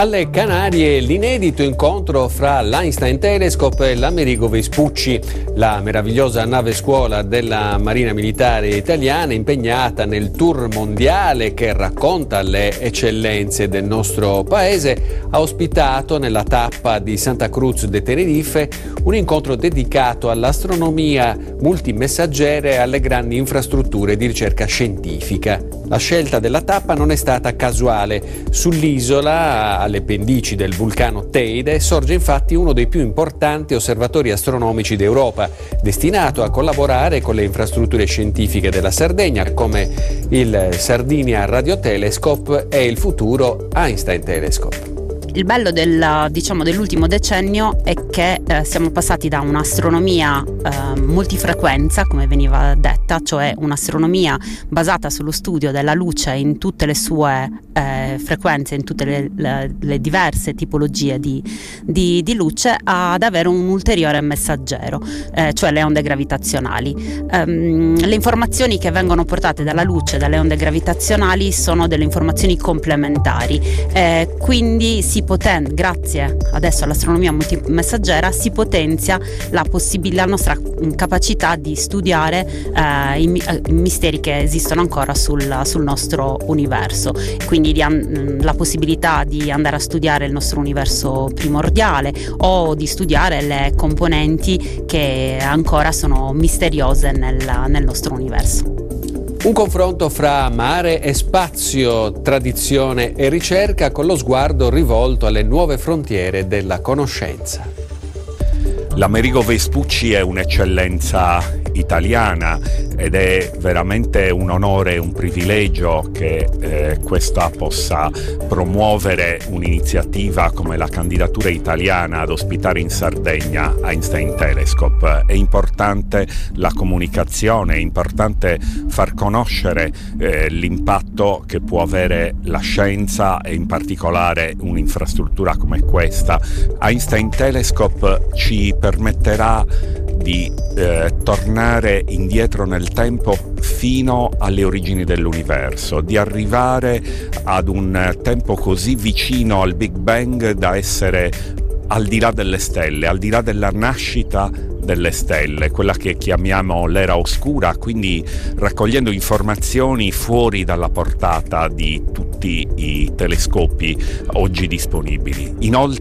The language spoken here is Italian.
Alle Canarie l'inedito incontro fra l'Einstein Telescope e l'Amerigo Vespucci, la meravigliosa nave scuola della Marina Militare Italiana impegnata nel tour mondiale che racconta le eccellenze del nostro paese, ha ospitato nella tappa di Santa Cruz de Tenerife un incontro dedicato all'astronomia multimessaggera e alle grandi infrastrutture di ricerca scientifica. La scelta della tappa non è stata casuale. Sull'isola, alle pendici del vulcano Teide, sorge infatti uno dei più importanti osservatori astronomici d'Europa, destinato a collaborare con le infrastrutture scientifiche della Sardegna, come il Sardinia Radiotelescope e il futuro Einstein Telescope. Il bello dell'ultimo decennio è che siamo passati da un'astronomia multifrequenza, come veniva detta, cioè un'astronomia basata sullo studio della luce in tutte le sue frequenze, in tutte le diverse tipologie di luce, ad avere un ulteriore messaggero, cioè le onde gravitazionali. Le informazioni che vengono portate dalla luce, dalle onde gravitazionali, sono delle informazioni complementari, quindi grazie adesso all'astronomia multimessaggera si potenzia la nostra capacità di studiare i misteri che esistono ancora sul nostro universo, quindi la possibilità di andare a studiare il nostro universo primordiale o di studiare le componenti che ancora sono misteriose nel nostro universo. Un confronto fra mare e spazio, tradizione e ricerca, con lo sguardo rivolto alle nuove frontiere della conoscenza. L'Amerigo Vespucci è un'eccellenza italiana ed è veramente un onore e un privilegio che questa possa promuovere un'iniziativa come la candidatura italiana ad ospitare in Sardegna Einstein Telescope. È importante la comunicazione, è importante far conoscere l'impatto che può avere la scienza e in particolare un'infrastruttura come questa. Einstein Telescope ci permetterà di tornare indietro nel tempo fino alle origini dell'universo, di arrivare ad un tempo così vicino al Big Bang da essere al di là delle stelle, al di là della nascita delle stelle, quella che chiamiamo l'era oscura, quindi raccogliendo informazioni fuori dalla portata di tutti i telescopi oggi disponibili. Inoltre